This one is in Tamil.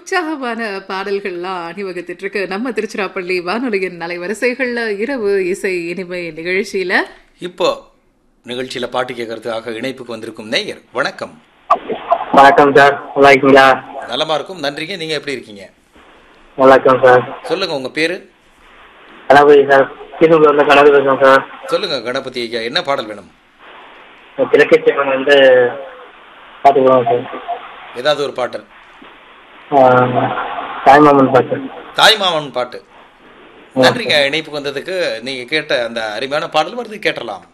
உற்சாகமான பாடல்கள்லாம் அணிவகுத்துட்டு இருக்கு நம்ம திருச்சிராப்பள்ளி வானொலியின் அலைவரிசைகள்ல இரவு இசை இனிமை நிகழ்ச்சியில. இப்போ நிகழ்ச்சியில பாட்டு கேட்கறதுக்காக இணைப்புக்கு வந்திருக்கும் நேயர், வணக்கம். வணக்கம் சார், நல்லா இருக்கீங்களா? நலமா இருக்கும், நன்றிங்க. நீங்க எப்படி இருக்கீங்க? வணக்கம் சார். சொல்லுங்க, உங்க பேரு? கணபதி சார், திருவள்ளூர்ல கணபதி பேசுறேன் சார். சொல்லுங்க கணபதி ஐயா, என்ன பாடல் வேணும்? கிழக்கு சேவன் வந்து பாத்துக்கலாம் சார். ஏதாவது ஒரு பாட்டு. தாய்மாமன் பாட்டு. தாய்மாமன் பாட்டு. நன்றிங்க இணைப்புக்கு வந்ததுக்கு. நீங்க கேட்ட அந்த அருமையான பாடல் வருது, கேட்டலாம்.